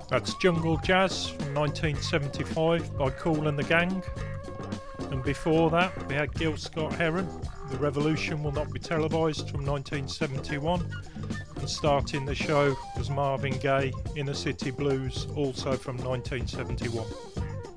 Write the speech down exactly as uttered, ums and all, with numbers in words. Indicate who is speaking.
Speaker 1: That's Jungle Jazz from nineteen seventy-five by Kool and the Gang. And before that we had Gil Scott-Heron, The Revolution Will Not Be Televised from nineteen seventy-one. And starting the show was Marvin Gaye, Inner City Blues, also from nineteen seventy-one.